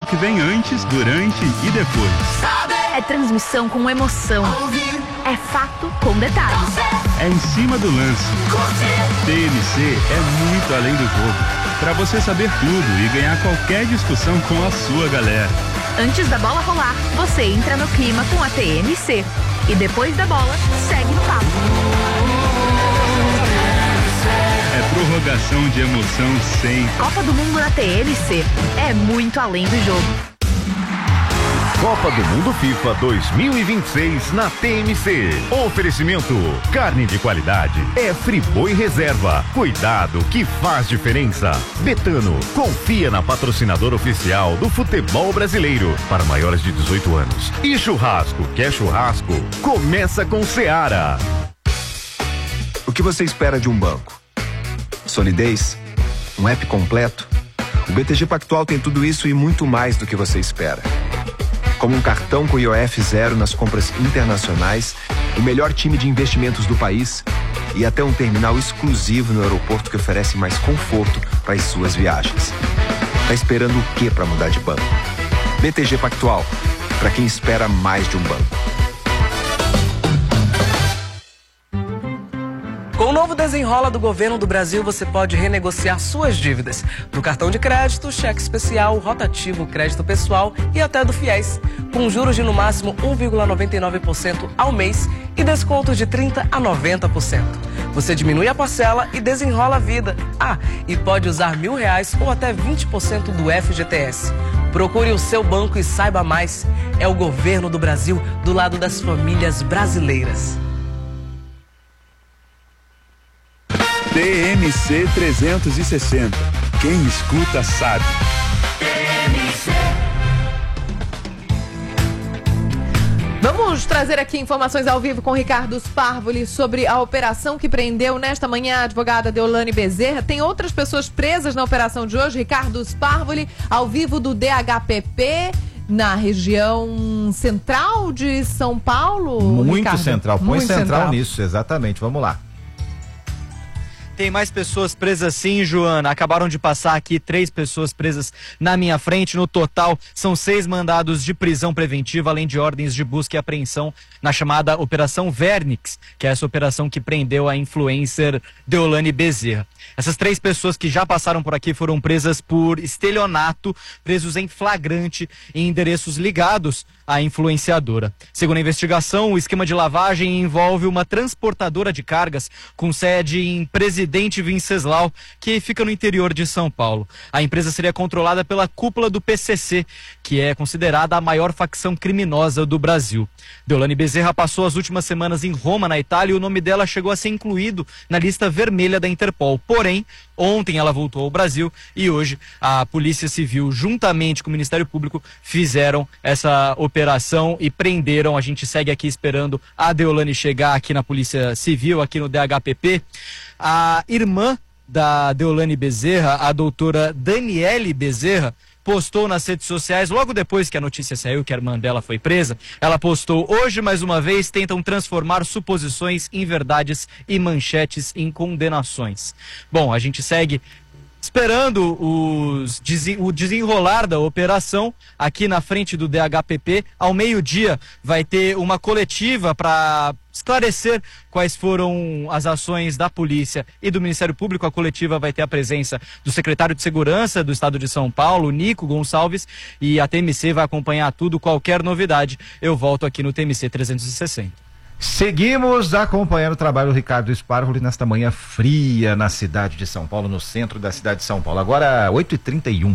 que vem antes, durante e depois. É transmissão com emoção. É fato com detalhes. É em cima do lance. TMC é muito além do jogo. Para você saber tudo e ganhar qualquer discussão com a sua galera. Antes da bola rolar, você entra no clima com a TMC. E depois da bola, segue no papo. É prorrogação de emoção sempre. Copa do Mundo na TMC. É muito além do jogo. Copa do Mundo FIFA 2026 na TMC. Oferecimento: carne de qualidade é Friboi Reserva. Cuidado que faz diferença. Betano, confia na patrocinadora oficial do futebol brasileiro para maiores de 18 anos. E churrasco, quer churrasco? Começa com Seara. O que você espera de um banco? Solidez? Um app completo? O BTG Pactual tem tudo isso e muito mais do que você espera. Como um cartão com IOF zero nas compras internacionais, o melhor time de investimentos do país e até um terminal exclusivo no aeroporto que oferece mais conforto para as suas viagens. Tá esperando o quê para mudar de banco? BTG Pactual, para quem espera mais de um banco. Com o novo Desenrola do Governo do Brasil, você pode renegociar suas dívidas do cartão de crédito, cheque especial, rotativo, crédito pessoal e até do FIES, com juros de no máximo 1,99% ao mês e descontos de 30% a 90%. Você diminui a parcela e desenrola a vida. E pode usar R$1.000 ou até 20% do FGTS. Procure o seu banco e saiba mais. É o Governo do Brasil do lado das famílias brasileiras. TMC 360. Quem escuta sabe. Vamos trazer aqui informações ao vivo com Ricardo Sparvoli sobre a operação que prendeu nesta manhã a advogada Deolane Bezerra. Tem outras pessoas presas na operação de hoje. Ricardo Sparvoli, ao vivo do DHPP, na região central de São Paulo. Muito Ricardo? central, põe Muito central nisso, exatamente. Vamos lá. Tem mais pessoas presas sim, Joana. Acabaram de passar aqui 3 pessoas presas na minha frente. No total, são 6 mandados de prisão preventiva, além de ordens de busca e apreensão na chamada Operação Vernix, que é essa operação que prendeu a influencer Deolane Bezerra. Essas 3 pessoas que já passaram por aqui foram presas por estelionato, presos em flagrante em endereços ligados à influenciadora. Segundo a investigação, o esquema de lavagem envolve uma transportadora de cargas com sede em Presidente Venceslau, que fica no interior de São Paulo. A empresa seria controlada pela cúpula do PCC, que é considerada a maior facção criminosa do Brasil. Deolane Bezerra passou as últimas semanas em Roma, na Itália, e o nome dela chegou a ser incluído na lista vermelha da Interpol. Porém, ontem ela voltou ao Brasil e hoje a Polícia Civil, juntamente com o Ministério Público, fizeram essa operação e prenderam. A gente segue aqui esperando a Deolane chegar aqui na Polícia Civil, aqui no DHPP. A irmã da Deolane Bezerra, a doutora Daniele Bezerra, postou nas redes sociais, logo depois que a notícia saiu que a irmã dela foi presa, ela postou: hoje, mais uma vez, tentam transformar suposições em verdades e manchetes em condenações. Bom, a gente segue esperando o desenrolar da operação aqui na frente do DHPP. Ao meio-dia vai ter uma coletiva para esclarecer quais foram as ações da polícia e do Ministério Público. A coletiva vai ter a presença do secretário de Segurança do Estado de São Paulo, Nico Gonçalves, e a TMC vai acompanhar tudo, qualquer novidade. Eu volto aqui no TMC 360. Seguimos acompanhando o trabalho do Ricardo Sparvoli nesta manhã fria na cidade de São Paulo, no centro da cidade de São Paulo. Agora 8h31.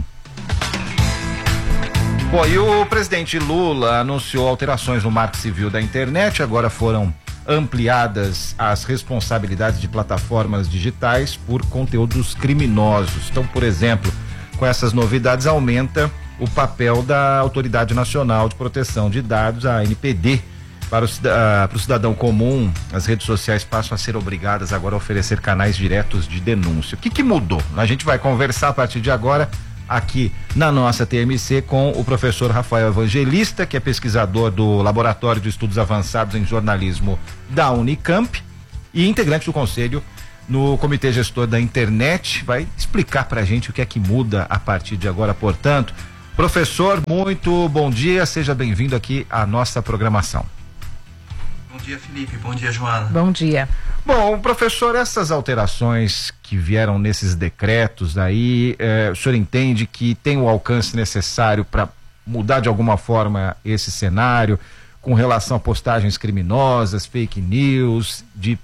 Bom, e o presidente Lula anunciou alterações no Marco Civil da internet. Agora foram ampliadas as responsabilidades de plataformas digitais por conteúdos criminosos. Então, por exemplo, com essas novidades aumenta o papel da Autoridade Nacional de Proteção de Dados, a ANPD. Para o cidadão comum, as redes sociais passam a ser obrigadas agora a oferecer canais diretos de denúncia. O que mudou? A gente vai conversar a partir de agora aqui na nossa TMC com o professor Rafael Evangelista, que é pesquisador do Laboratório de Estudos Avançados em Jornalismo da Unicamp e integrante do conselho no Comitê Gestor da Internet. Vai explicar pra gente o que é que muda a partir de agora, portanto. Professor, muito bom dia, seja bem-vindo aqui à nossa programação. Bom dia, Felipe, bom dia, Joana. Bom dia. Bom, professor, essas alterações que vieram nesses decretos aí, o senhor entende que tem o alcance necessário para mudar de alguma forma esse cenário com relação a postagens criminosas, fake news,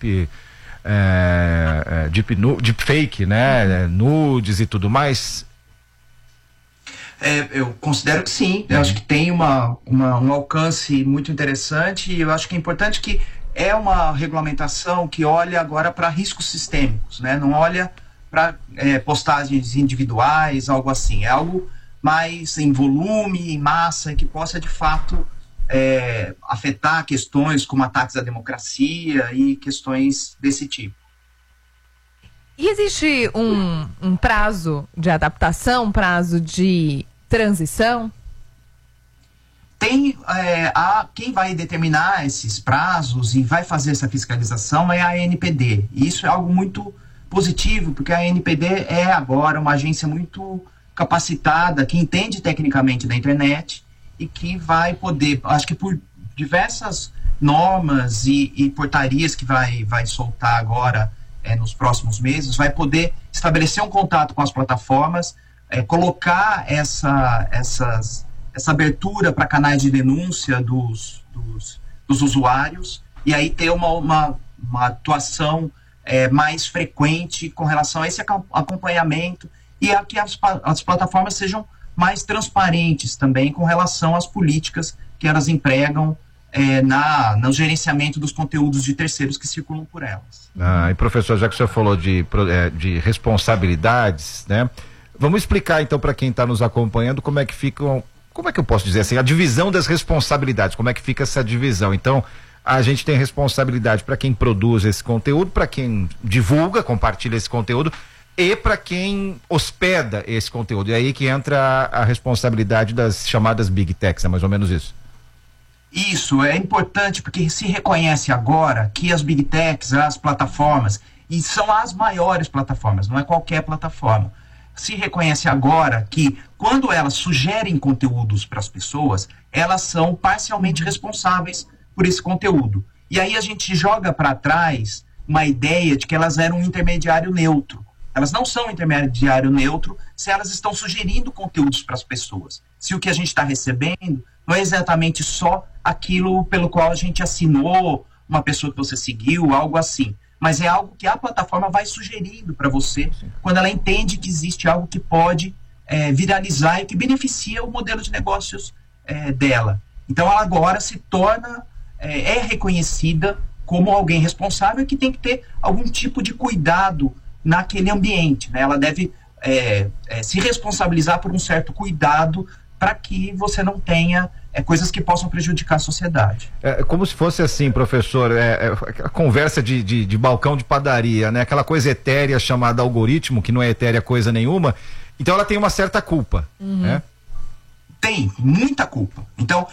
deepfake, né, nudes e tudo mais? Eu considero que sim, eu acho que tem um alcance muito interessante, e eu acho que é importante que é uma regulamentação que olha agora para riscos sistêmicos, né? Não olha para postagens individuais, algo assim, é algo mais em volume, em massa, que possa de fato afetar questões como ataques à democracia e questões desse tipo. E existe um prazo de adaptação, um prazo de transição? Tem quem vai determinar esses prazos e vai fazer essa fiscalização é a ANPD. E isso é algo muito positivo, porque a ANPD é agora uma agência muito capacitada, que entende tecnicamente da internet e que vai poder, acho que por diversas normas e portarias que vai soltar agora nos próximos meses, vai poder estabelecer um contato com as plataformas, colocar essa abertura para canais de denúncia dos usuários, e aí ter uma atuação mais frequente com relação a esse acompanhamento, e a que as plataformas sejam mais transparentes também com relação às políticas que elas empregam no gerenciamento dos conteúdos de terceiros que circulam por elas. E professor, já que o senhor falou de responsabilidades, né? Vamos explicar então para quem está nos acompanhando como é que ficam, como é que eu posso dizer assim, a divisão das responsabilidades, como é que fica essa divisão. Então, a gente tem responsabilidade para quem produz esse conteúdo, para quem divulga, compartilha esse conteúdo e para quem hospeda esse conteúdo. E aí que entra a responsabilidade das chamadas Big Techs, é mais ou menos isso. Isso é importante porque se reconhece agora que as Big Techs, as plataformas, e são as maiores plataformas, não é qualquer plataforma, se reconhece agora que quando elas sugerem conteúdos para as pessoas, elas são parcialmente responsáveis por esse conteúdo. E aí a gente joga para trás uma ideia de que elas eram um intermediário neutro. Elas não são um intermediário neutro se elas estão sugerindo conteúdos para as pessoas. Se o que a gente está recebendo não é exatamente só aquilo pelo qual a gente assinou, uma pessoa que você seguiu, algo assim. Mas é algo que a plataforma vai sugerindo para você quando ela entende que existe algo que pode viralizar e que beneficia o modelo de negócios dela. Então ela agora se torna, reconhecida como alguém responsável que tem que ter algum tipo de cuidado naquele ambiente, né? Ela deve se responsabilizar por um certo cuidado para que você não tenha coisas que possam prejudicar a sociedade. Como se fosse assim, professor, a conversa de balcão de padaria, né? Aquela coisa etérea chamada algoritmo, que não é etérea coisa nenhuma, então ela tem uma certa culpa, né? Tem, muita culpa. Então,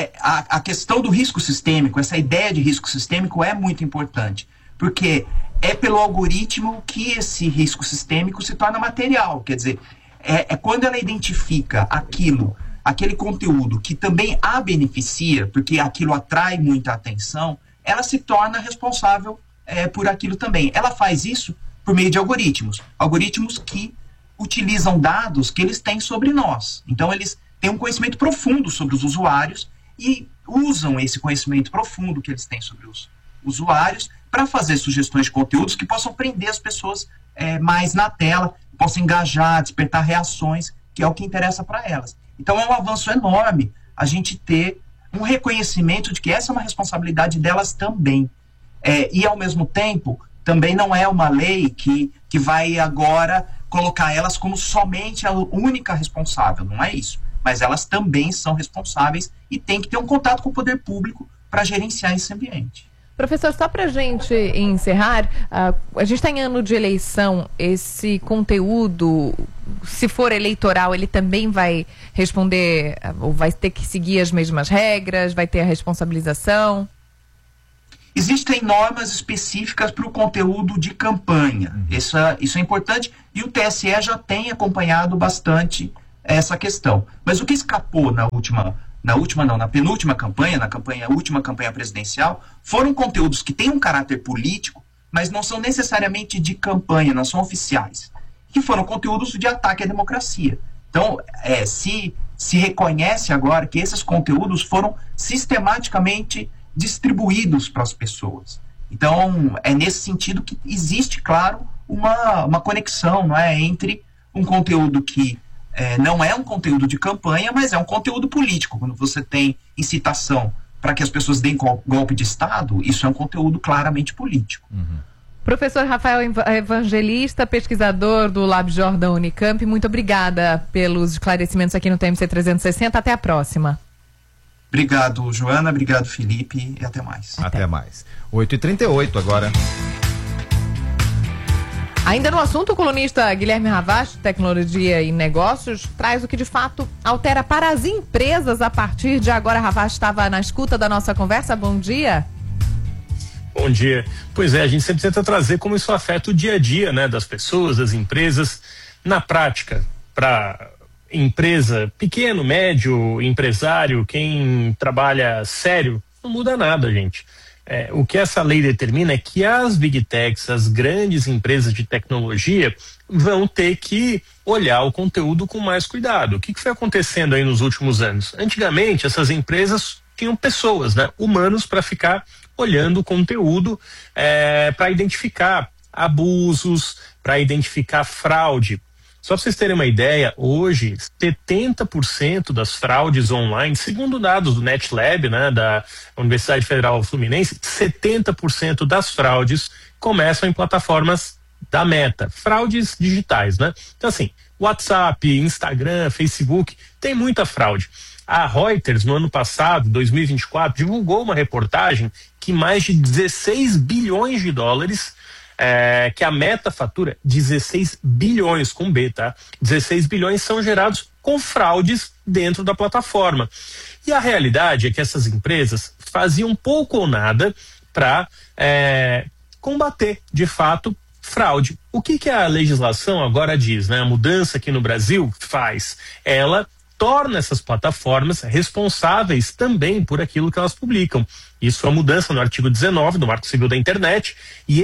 a questão do risco sistêmico, essa ideia de risco sistêmico é muito importante, porque é pelo algoritmo que esse risco sistêmico se torna material, quer dizer, quando ela identifica aquele conteúdo que também a beneficia, porque aquilo atrai muita atenção, ela se torna responsável por aquilo também. Ela faz isso por meio de algoritmos que utilizam dados que eles têm sobre nós. Então eles têm um conhecimento profundo sobre os usuários e usam esse conhecimento profundo que eles têm sobre os usuários para fazer sugestões de conteúdos que possam prender as pessoas mais na tela, possam engajar, despertar reações, que é o que interessa para elas. Então é um avanço enorme a gente ter um reconhecimento de que essa é uma responsabilidade delas também. E ao mesmo tempo, também não é uma lei que vai agora colocar elas como somente a única responsável, não é isso. Mas elas também são responsáveis e tem que ter um contato com o poder público para gerenciar esse ambiente. Professor, só para a gente encerrar, a gente está em ano de eleição, esse conteúdo, se for eleitoral, ele também vai responder, ou vai ter que seguir as mesmas regras, vai ter a responsabilização? Existem normas específicas para o conteúdo de campanha, isso é importante, e o TSE já tem acompanhado bastante essa questão. Mas o que escapou na penúltima campanha, última campanha presidencial, foram conteúdos que têm um caráter político, mas não são necessariamente de campanha, não são oficiais, que foram conteúdos de ataque à democracia. Então, se reconhece agora que esses conteúdos foram sistematicamente distribuídos para as pessoas. Então, é nesse sentido que existe, claro, uma conexão, não é, entre um conteúdo que não é um conteúdo de campanha, mas é um conteúdo político. Quando você tem incitação para que as pessoas deem golpe de Estado, isso é um conteúdo claramente político. Professor Rafael Evangelista, pesquisador do LabJOR da Unicamp, muito obrigada pelos esclarecimentos aqui no TMC 360. Até a próxima. Obrigado, Joana. Obrigado, Felipe. E até mais. Até mais. 8h38 agora. Ainda no assunto, o colunista Guilherme Ravache, Tecnologia e Negócios, traz o que de fato altera para as empresas a partir de agora. Ravache estava na escuta da nossa conversa. Bom dia. Bom dia. Pois é, a gente sempre tenta trazer como isso afeta o dia a dia, né, das pessoas, das empresas. Na prática, para empresa, pequeno, médio, empresário, quem trabalha sério, não muda nada, gente. O que essa lei determina é que as big techs, as grandes empresas de tecnologia, vão ter que olhar o conteúdo com mais cuidado. O que foi acontecendo aí nos últimos anos? Antigamente, essas empresas tinham pessoas, né, humanos, para ficar olhando o conteúdo, para identificar abusos, para identificar fraude. Só para vocês terem uma ideia, hoje 70% das fraudes online, segundo dados do NetLab, né, da Universidade Federal Fluminense, 70% das fraudes começam em plataformas da Meta, fraudes digitais, né? Então assim, WhatsApp, Instagram, Facebook, tem muita fraude. A Reuters, no ano passado, 2024, divulgou uma reportagem que mais de 16 bilhões de dólares que a Meta fatura, 16 bilhões com B, tá? 16 bilhões são gerados com fraudes dentro da plataforma. E a realidade é que essas empresas faziam pouco ou nada para combater, de fato, fraude. O que a legislação agora diz, né? A mudança aqui no Brasil faz. Ela torna essas plataformas responsáveis também por aquilo que elas publicam. Isso é uma mudança no artigo 19 do Marco Civil da Internet, e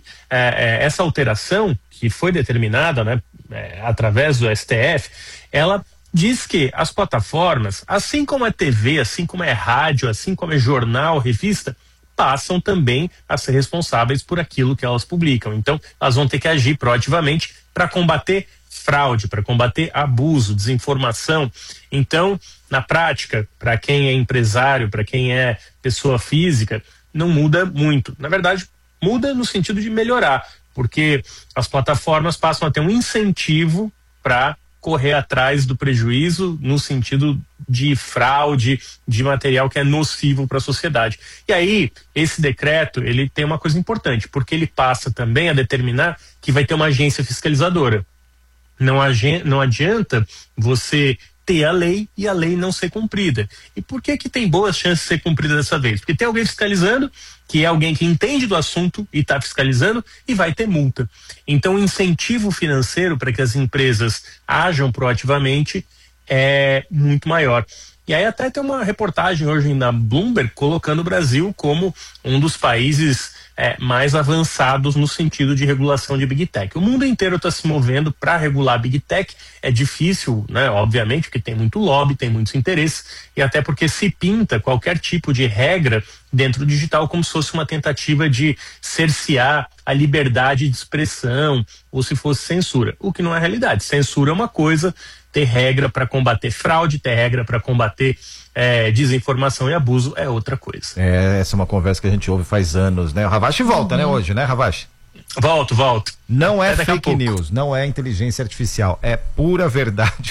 essa alteração que foi determinada, né, através do STF, ela diz que as plataformas, assim como é TV, assim como é rádio, assim como é jornal, revista, passam também a ser responsáveis por aquilo que elas publicam. Então, elas vão ter que agir proativamente para combater fraude, para combater abuso, desinformação. Então, na prática, para quem é empresário, para quem é pessoa física, não muda muito. Na verdade, muda no sentido de melhorar, porque as plataformas passam a ter um incentivo para correr atrás do prejuízo no sentido de fraude, de material que é nocivo para a sociedade. E aí, esse decreto, ele tem uma coisa importante, porque ele passa também a determinar que vai ter uma agência fiscalizadora. Não adianta você ter a lei e a lei não ser cumprida. E por que tem boas chances de ser cumprida dessa vez? Porque tem alguém fiscalizando, que é alguém que entende do assunto e está fiscalizando, e vai ter multa. Então, o incentivo financeiro para que as empresas ajam proativamente é muito maior. E aí até tem uma reportagem hoje na Bloomberg colocando o Brasil como um dos países mais avançados no sentido de regulação de Big Tech. O mundo inteiro está se movendo para regular Big Tech. É difícil, né? Obviamente, porque tem muito lobby, tem muitos interesses, e até porque se pinta qualquer tipo de regra dentro do digital como se fosse uma tentativa de cercear a liberdade de expressão, ou se fosse censura, o que não é realidade. Censura é uma coisa, ter regra para combater fraude, ter regra para combater desinformação e abuso é outra coisa. Essa é uma conversa que a gente ouve faz anos, né? O Ravache volta, né, hoje, né, Ravache? Volto. Não é fake news, não é inteligência artificial, é pura verdade.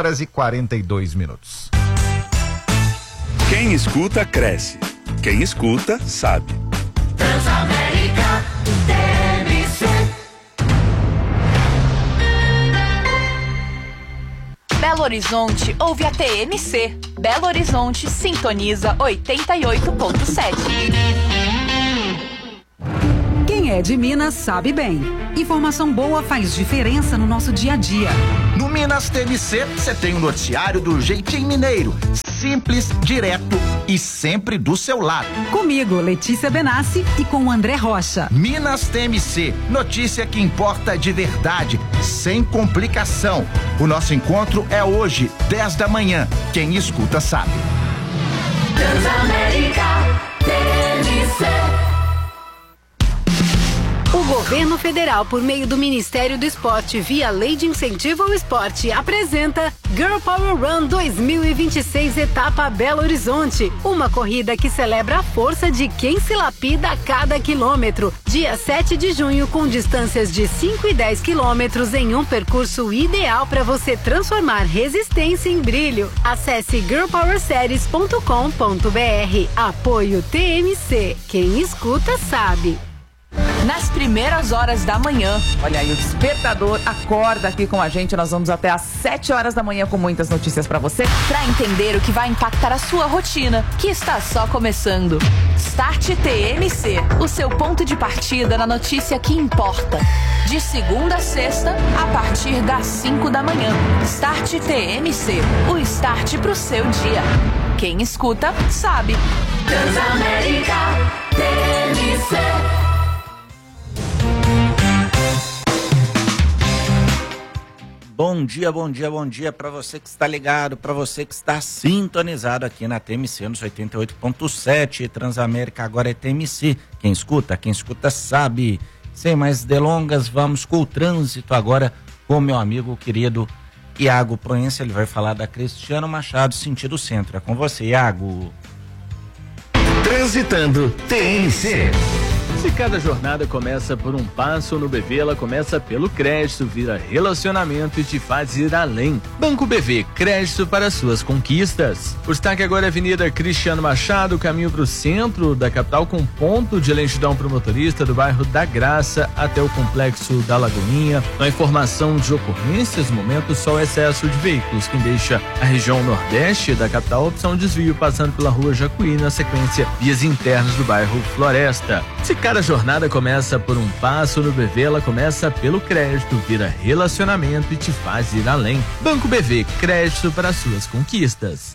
8h42. Quem escuta, cresce. Quem escuta, sabe. Transamérica, TMC. Belo Horizonte ouve a TMC. Belo Horizonte sintoniza 88.7. Quem é de Minas sabe bem. Informação boa faz diferença no nosso dia a dia. No Minas TMC, você tem o noticiário do jeitinho mineiro. Simples, direto e sempre do seu lado. Comigo, Letícia Benassi, e com o André Rocha. Minas TMC, notícia que importa de verdade, sem complicação. O nosso encontro é hoje, 10 da manhã. Quem escuta sabe. Transamérica TMC. O governo federal, por meio do Ministério do Esporte, via Lei de Incentivo ao Esporte, apresenta Girl Power Run 2026, etapa Belo Horizonte. Uma corrida que celebra a força de quem se lapida a cada quilômetro. Dia 7 de junho, com distâncias de 5 e 10 quilômetros em um percurso ideal para você transformar resistência em brilho. Acesse girlpowerseries.com.br. Apoio TMC. Quem escuta sabe. Nas primeiras horas da manhã. Olha aí, o despertador acorda aqui com a gente. Nós vamos até às 7 horas da manhã com muitas notícias pra você. Pra entender o que vai impactar a sua rotina, que está só começando. Start TMC, o seu ponto de partida na notícia que importa. De segunda a sexta, a partir das 5 da manhã. Start TMC, o start pro seu dia. Quem escuta, sabe. Transamérica TMC. Bom dia para você que está ligado, para você que está sintonizado aqui na TMC nos 88.7. Transamérica agora é TMC. Quem escuta sabe. Sem mais delongas, vamos com o trânsito agora com meu amigo querido Iago Proença. Ele vai falar da Cristiano Machado, sentido centro. É com você, Iago. Transitando TMC. Se cada jornada começa por um passo, no BV ela começa pelo crédito, vira relacionamento e te faz ir além. Banco BV, crédito para suas conquistas. O destaque agora é a Avenida Cristiano Machado, caminho para o centro da capital, com ponto de lentidão para o motorista do bairro da Graça até o complexo da Lagoinha. Na informação de ocorrências, no momento só o excesso de veículos, quem deixa a região nordeste da capital, opção desvio passando pela rua Jacuí, na sequência vias internas do bairro Floresta. Se cada jornada começa por um passo, no BV ela começa pelo crédito, vira relacionamento e te faz ir além. Banco BV, crédito para suas conquistas.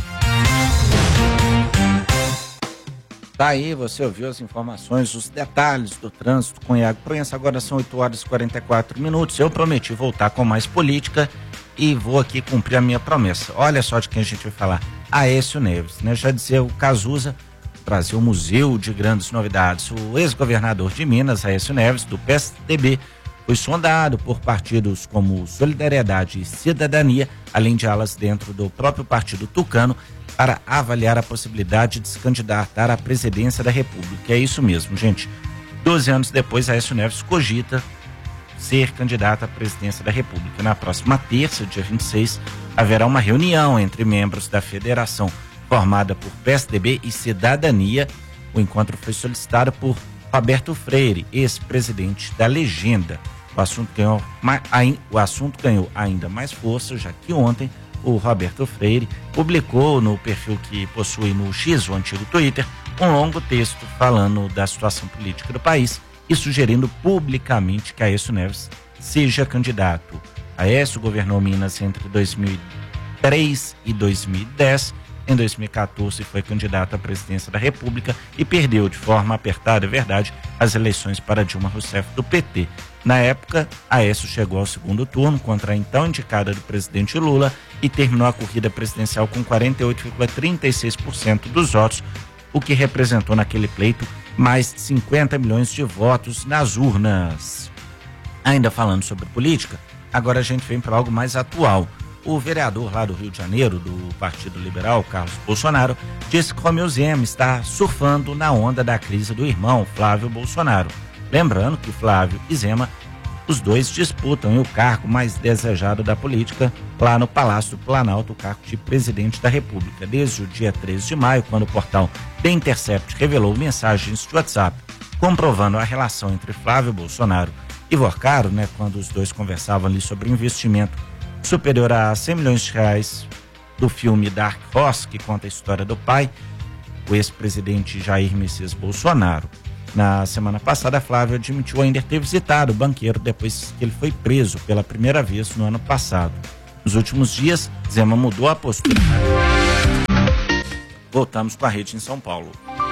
Tá aí, você ouviu as informações, os detalhes do trânsito com Iago Proença. Agora são 8 horas e 44 minutos. Eu prometi voltar com mais política e vou aqui cumprir a minha promessa. Olha só de quem a gente vai falar. Aécio Neves, né? Já dizia o Cazuza, Brasil Museu de Grandes Novidades. O ex-governador de Minas, Aécio Neves, do PSDB, foi sondado por partidos como Solidariedade e Cidadania, além de alas dentro do próprio partido tucano, para avaliar a possibilidade de se candidatar à presidência da República. É isso mesmo, gente. 12 anos depois, Aécio Neves cogita ser candidato à presidência da República. Na próxima terça, dia 26, haverá uma reunião entre membros da federação formada por PSDB e Cidadania. O encontro foi solicitado por Roberto Freire, ex-presidente da Legenda. O assunto ganhou ainda mais força, já que ontem o Roberto Freire publicou no perfil que possui no X, o antigo Twitter, um longo texto falando da situação política do país e sugerindo publicamente que Aécio Neves seja candidato. Aécio governou Minas entre 2003 e 2010. Em 2014 foi candidato à presidência da República e perdeu de forma apertada, é verdade, as eleições para Dilma Rousseff do PT. Na época, Aécio chegou ao segundo turno contra a então indicada do presidente Lula e terminou a corrida presidencial com 48,36% dos votos, o que representou naquele pleito mais de 50 milhões de votos nas urnas. Ainda falando sobre política, agora a gente vem para algo mais atual. O vereador lá do Rio de Janeiro, do Partido Liberal, Carlos Bolsonaro, disse que Romeu Zema está surfando na onda da crise do irmão, Flávio Bolsonaro. Lembrando que Flávio e Zema, os dois disputam o cargo mais desejado da política lá no Palácio do Planalto, o cargo de presidente da República. Desde o dia 13 de maio, quando o portal The Intercept revelou mensagens de WhatsApp comprovando a relação entre Flávio Bolsonaro e Vorcaro, né, quando os dois conversavam ali sobre investimento superior a 100 milhões de reais do filme Dark Horse, que conta a história do pai, o ex-presidente Jair Messias Bolsonaro. Na semana passada, Flávio admitiu ainda ter visitado o banqueiro depois que ele foi preso pela primeira vez no ano passado. Nos últimos dias, Zema mudou a postura. Voltamos com a rede em São Paulo.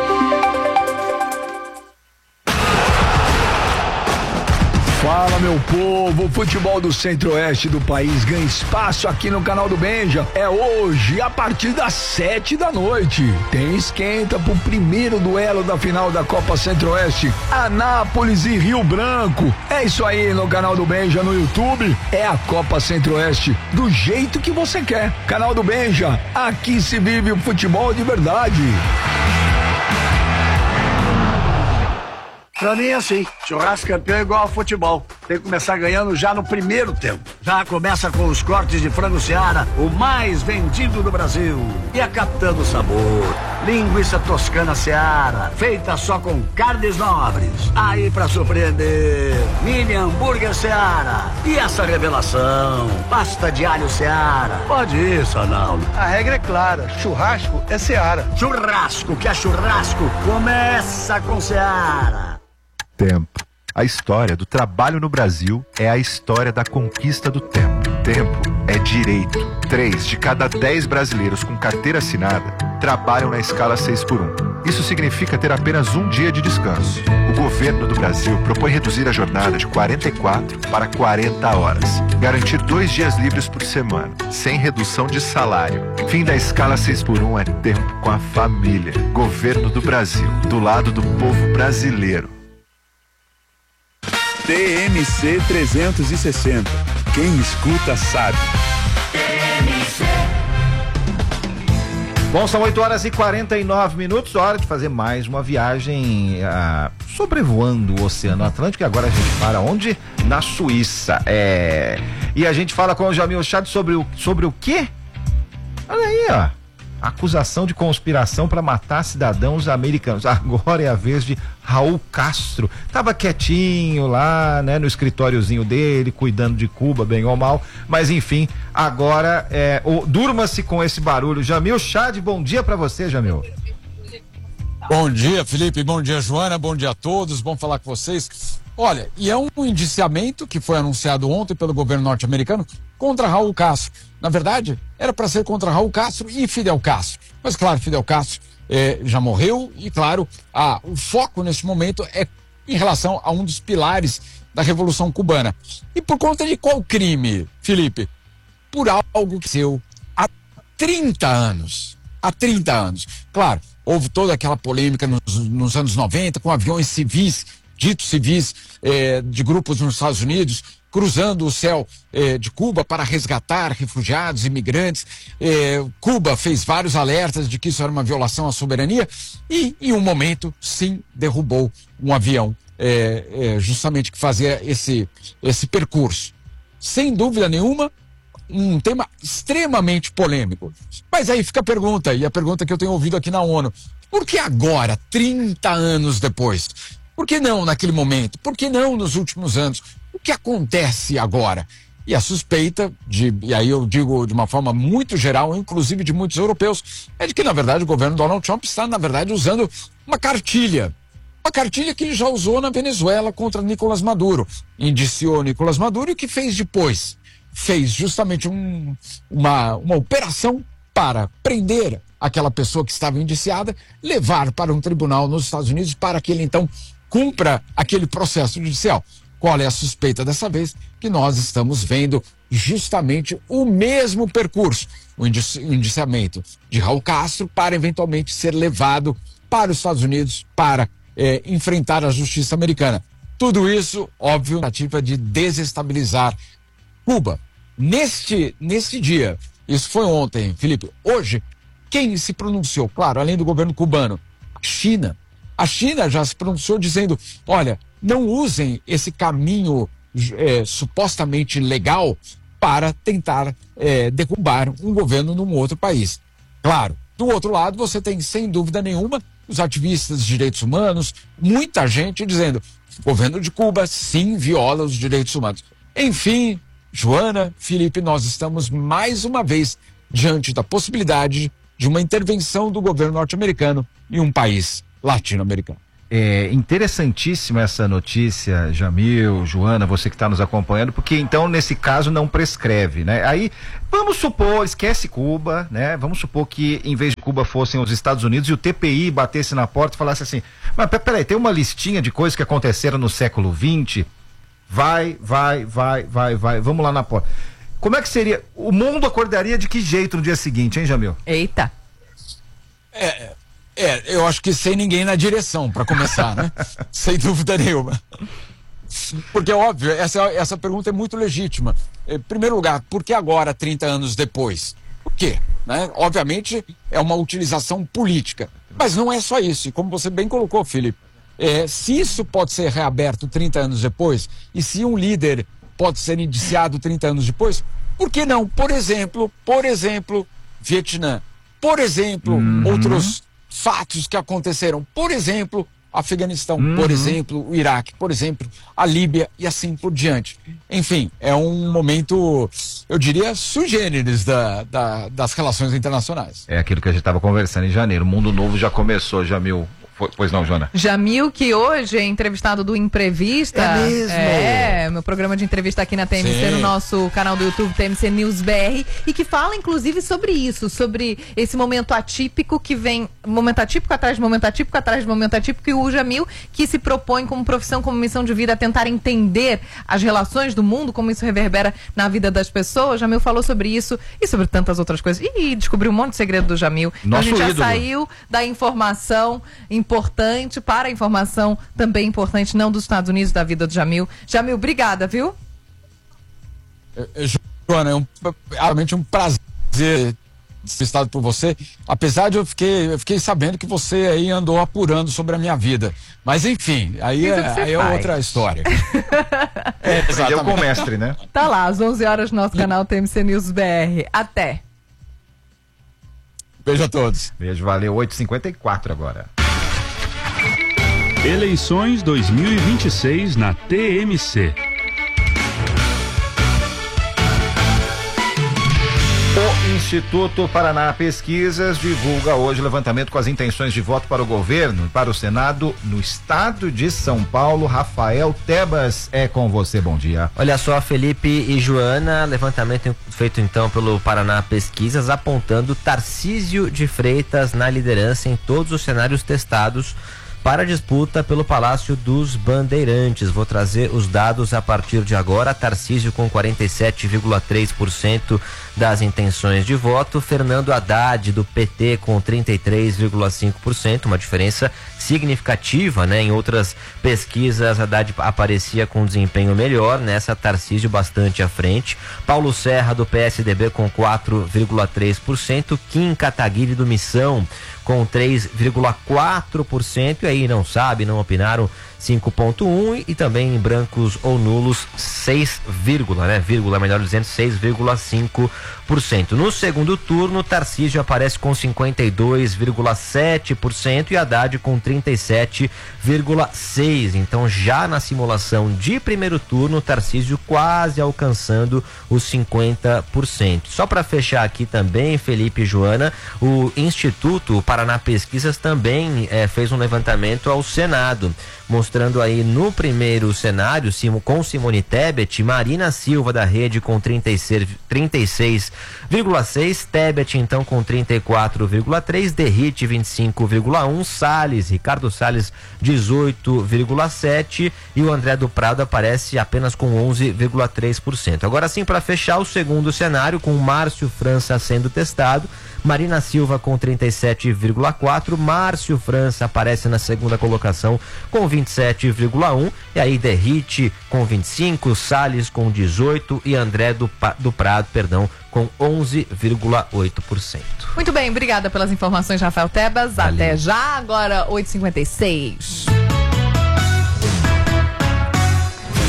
Fala, meu povo, o futebol do Centro-Oeste do país ganha espaço aqui no canal do Benja. É hoje, a partir das 7 da noite. Tem esquenta pro primeiro duelo da final da Copa Centro-Oeste, Anápolis e Rio Branco. É isso aí, no canal do Benja no YouTube. É a Copa Centro-Oeste do jeito que você quer. Canal do Benja, aqui se vive o futebol de verdade. Pra mim é assim, churrasco campeão é igual ao futebol, tem que começar ganhando já no primeiro tempo. Já começa com os cortes de frango Seara, o mais vendido do Brasil. E a Capitã do Sabor, linguiça toscana Seara, feita só com carnes nobres. Aí pra surpreender, mini hambúrguer Seara. E essa revelação, pasta de alho Seara. Pode ir, Sonaldo. A regra é clara, churrasco é Seara. Churrasco que é churrasco, começa com Seara. Tempo. A história do trabalho no Brasil é a história da conquista do tempo. Tempo é direito. 3 de cada 10 brasileiros com carteira assinada trabalham na escala 6x1. Isso significa ter apenas um dia de descanso. O governo do Brasil propõe reduzir a jornada de 44 para 40 horas. Garantir 2 dias livres por semana, sem redução de salário. Fim da escala 6x1 é tempo com a família. Governo do Brasil, do lado do povo brasileiro. TMC 360. Quem escuta sabe. Bom, são 8h49, hora de fazer mais uma viagem sobrevoando o Oceano Atlântico. E agora a gente para onde? Na Suíça. E a gente fala com o Jamil Chad sobre o quê? Olha aí, ó. Acusação de conspiração para matar cidadãos americanos. Agora é a vez de Raul Castro. Tava quietinho lá, né, no escritóriozinho dele, cuidando de Cuba, bem ou mal. Mas enfim, agora durma-se com esse barulho. Jamil Chad, bom dia para você, Jamil. Bom dia, Felipe. Bom dia, Joana. Bom dia a todos. Bom falar com vocês. Olha, e é um indiciamento que foi anunciado ontem pelo governo norte-americano contra Raul Castro. Na verdade, era para ser contra Raul Castro e Fidel Castro. Mas claro, Fidel Castro já morreu e claro, o foco nesse momento é em relação a um dos pilares da Revolução Cubana. E por conta de qual crime, Felipe? Por algo que aconteceu há 30 anos. Há 30 anos. Claro, houve toda aquela polêmica nos anos 90 com aviões civis, ditos civis, de grupos nos Estados Unidos, cruzando o céu de Cuba para resgatar refugiados, imigrantes. Cuba fez vários alertas de que isso era uma violação à soberania e, em um momento, sim, derrubou um avião justamente que fazia esse percurso. Sem dúvida nenhuma, um tema extremamente polêmico. Mas aí fica a pergunta, e a pergunta que eu tenho ouvido aqui na ONU: por que agora, 30 anos depois? Por que não naquele momento? Por que não nos últimos anos? O que acontece agora? E a suspeita, e aí eu digo de uma forma muito geral, inclusive de muitos europeus, é de que, na verdade, o governo Donald Trump está, na verdade, usando uma cartilha. Uma cartilha que ele já usou na Venezuela contra Nicolás Maduro. Indiciou Nicolás Maduro e o que fez depois? Fez justamente uma operação para prender aquela pessoa que estava indiciada, levar para um tribunal nos Estados Unidos para que ele então cumpra aquele processo judicial. Qual é a suspeita dessa vez? Que nós estamos vendo justamente o mesmo percurso, o indiciamento de Raul Castro para eventualmente ser levado para os Estados Unidos para enfrentar a justiça americana. Tudo isso, óbvio, tentativa de desestabilizar Cuba. Neste dia, isso foi ontem, Felipe, hoje, quem se pronunciou? Claro, além do governo cubano, a China. A China já se pronunciou dizendo, olha, não usem esse caminho supostamente legal para tentar derrubar um governo num outro país. Claro, do outro lado você tem, sem dúvida nenhuma, os ativistas de direitos humanos, muita gente dizendo, o governo de Cuba sim viola os direitos humanos. Enfim, Joana, Felipe, nós estamos mais uma vez diante da possibilidade de uma intervenção do governo norte-americano em um país latino-americano. É interessantíssima essa notícia, Jamil, Joana, você que está nos acompanhando, porque então nesse caso não prescreve, né? Aí vamos supor, esquece Cuba, né? Vamos supor que em vez de Cuba fossem os Estados Unidos e o TPI batesse na porta e falasse assim, mas peraí, tem uma listinha de coisas que aconteceram no século XX, vai, vamos lá na porta. Como é que seria? O mundo acordaria de que jeito no dia seguinte, hein, Jamil? Eita! Eu acho que sem ninguém na direção, para começar, né? Sem dúvida nenhuma. Porque, óbvio, essa pergunta é muito legítima. Em primeiro lugar, por que agora, 30 anos depois? Por quê? Né? Obviamente, é uma utilização política. Mas não é só isso. E como você bem colocou, Felipe, se isso pode ser reaberto 30 anos depois, e se um líder pode ser indiciado 30 anos depois, por que não? Por exemplo, Vietnã. Por exemplo, outros fatos que aconteceram, por exemplo, Afeganistão, por exemplo, o Iraque, por exemplo, a Líbia e assim por diante. Enfim, é um momento, eu diria, sui generis das relações internacionais. É aquilo que a gente estava conversando em janeiro. O mundo novo já começou, Jamil. Pois não, Joana? Jamil, que hoje é entrevistado do Imprevista. É mesmo? Meu programa de entrevista aqui na TMC, Sim. No nosso canal do YouTube, TMC News BR, e que fala, inclusive, sobre isso, sobre esse momento atípico que vem, momento atípico atrás de momento atípico, atrás de momento atípico, e o Jamil, que se propõe como profissão, como missão de vida, a tentar entender as relações do mundo, como isso reverbera na vida das pessoas. Jamil falou sobre isso e sobre tantas outras coisas. E descobriu um monte de segredo do Jamil. Então, a gente já saiu da informação importante para a informação também importante, não dos Estados Unidos, da vida do Jamil. Jamil, obrigada, viu? Joana, realmente um prazer ser entrevistado por você, apesar de eu fiquei sabendo que você aí andou apurando sobre a minha vida, mas enfim, aí é outra história. Aprendeu com o mestre, né? Tá lá, às 11 horas no nosso canal TMC News BR. Até! Beijo a todos. Beijo, valeu. 8h54 agora. Eleições 2026 na TMC. O Instituto Paraná Pesquisas divulga hoje o levantamento com as intenções de voto para o governo e para o Senado no estado de São Paulo. Rafael Tebas, é com você, bom dia. Olha só, Felipe e Joana, levantamento feito então pelo Paraná Pesquisas, apontando Tarcísio de Freitas na liderança em todos os cenários testados para a disputa pelo Palácio dos Bandeirantes. Vou trazer os dados a partir de agora. Tarcísio com 47,3% das intenções de voto, Fernando Haddad do PT com 33,5%, uma diferença significativa, né? Em outras pesquisas, Haddad aparecia com desempenho melhor, nessa Tarcísio bastante à frente. Paulo Serra do PSDB com 4,3%, Kim Kataguiri do Missão com 3,4%, e aí não sabe, não opinaram 5,1%, e também brancos ou nulos 6, né? Melhor dizendo, 6,5%. No segundo turno, Tarcísio aparece com 52,7% e Haddad com 37,6%. Então, já na simulação de primeiro turno, Tarcísio quase alcançando os 50%. Só para fechar aqui também, Felipe e Joana, o Instituto Paraná Pesquisas também fez um levantamento ao Senado, mostrando aí no primeiro cenário, com Simone Tebet, Marina Silva da Rede com 36,6%, Tebet então com 34,3%, Derrite 25,1%, Ricardo Salles 18,7% e o André do Prado aparece apenas com 11,3%. Agora sim, para fechar o segundo cenário, com Márcio França sendo testado, Marina Silva com 37,4%, Márcio França aparece na segunda colocação com 27,1%, e aí Derrite com 25%, Salles com 18% e André do Prado, com 11,8%. Muito bem, obrigada pelas informações, Rafael Tebas. Valeu. Até já, agora 8h56.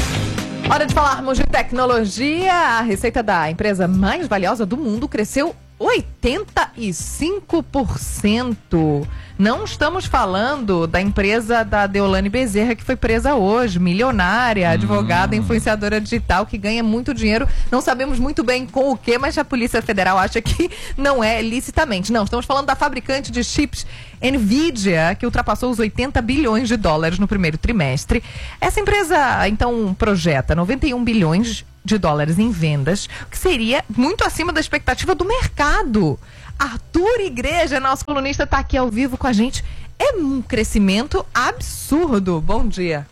Hora de falarmos de tecnologia. A receita da empresa mais valiosa do mundo cresceu 85%. Não estamos falando da empresa da Deolane Bezerra, que foi presa hoje, milionária, advogada, influenciadora digital, que ganha muito dinheiro. Não sabemos muito bem com o que, mas a Polícia Federal acha que não é licitamente. Não, estamos falando da fabricante de chips Nvidia, que ultrapassou os 80 bilhões de dólares no primeiro trimestre. Essa empresa, então, projeta 91 bilhões de dólares em vendas, o que seria muito acima da expectativa do mercado. Arthur Igreja, nosso colunista, está aqui ao vivo com a gente. É um crescimento absurdo. Bom dia.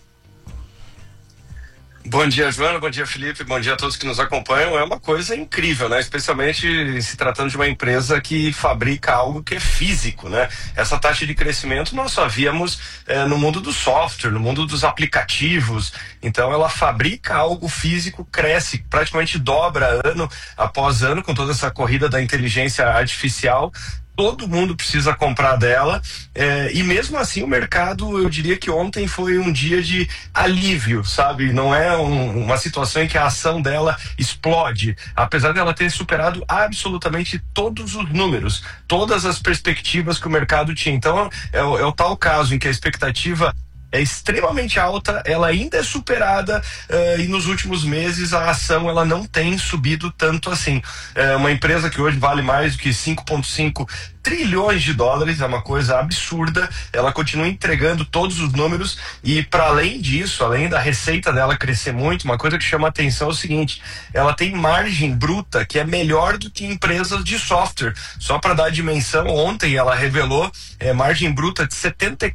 Bom dia, Joana, bom dia, Felipe, bom dia a todos que nos acompanham. É uma coisa incrível, né? Especialmente se tratando de uma empresa que fabrica algo que é físico, né? Essa taxa de crescimento nós só víamos no mundo do software, no mundo dos aplicativos. Então ela fabrica algo físico, cresce, praticamente dobra ano após ano com toda essa corrida da inteligência artificial. Todo mundo precisa comprar dela, e mesmo assim o mercado, eu diria que ontem foi um dia de alívio, sabe? Não é uma situação em que a ação dela explode, apesar dela ter superado absolutamente todos os números, todas as perspectivas que o mercado tinha. Então é o tal caso em que a expectativa é extremamente alta, ela ainda é superada, e nos últimos meses a ação ela não tem subido tanto assim. É uma empresa que hoje vale mais do que 5,5 trilhões de dólares, é uma coisa absurda. Ela continua entregando todos os números e, para além disso, além da receita dela crescer muito, uma coisa que chama a atenção é o seguinte: ela tem margem bruta que é melhor do que empresas de software. Só para dar dimensão, ontem ela revelou margem bruta de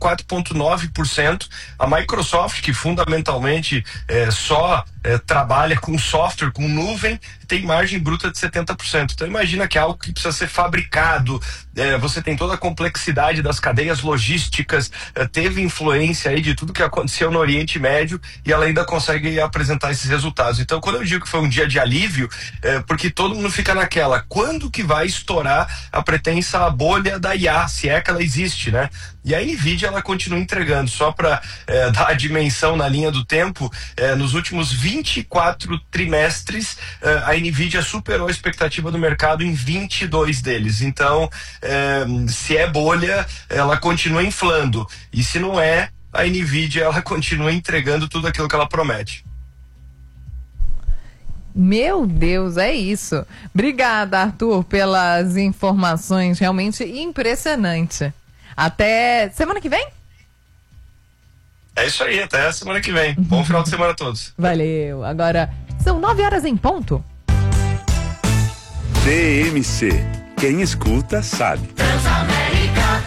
74,9%. A Microsoft, que fundamentalmente só trabalha com software, com nuvem, tem margem bruta de 70%. Então imagina que é algo que precisa ser fabricado, você tem toda a complexidade das cadeias logísticas, teve influência aí de tudo que aconteceu no Oriente Médio, e ela ainda consegue apresentar esses resultados. Então quando eu digo que foi um dia de alívio, porque todo mundo fica naquela, quando que vai estourar a pretensa bolha da IA, se é que ela existe, né? E a Nvidia ela continua entregando. Só para dar a dimensão na linha do tempo, nos últimos 24 trimestres, a Nvidia superou a expectativa do mercado em 22 deles. Então, se é bolha, ela continua inflando. E se não é, a Nvidia ela continua entregando tudo aquilo que ela promete. Meu Deus, é isso. Obrigada, Arthur, pelas informações. Realmente impressionante. Até semana que vem? É isso aí, até semana que vem. Bom final de semana a todos. Valeu. Agora, são 9h em ponto. TMC. Quem escuta sabe. Transamérica,